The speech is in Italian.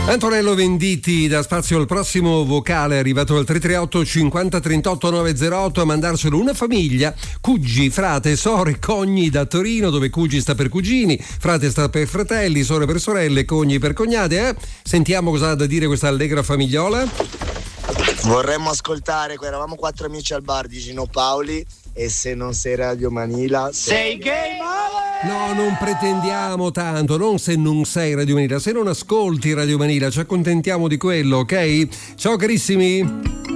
Antonello Venditti dà spazio al prossimo vocale, è arrivato al 338 50 38 908 a mandarselo una famiglia: Cuggi, frate, sore, cogni da Torino, dove Cuggi sta per cugini, frate sta per fratelli, sore per sorelle, cogni per cognate. Sentiamo cosa ha da dire questa allegra famigliola. Vorremmo ascoltare, eravamo 4 amici al bar di Gino Paoli, e se non sei Radio Manila sei gay male. No, non pretendiamo tanto, non se non sei Radio Manila, se non ascolti Radio Manila, ci accontentiamo di quello, ok? Ciao carissimi.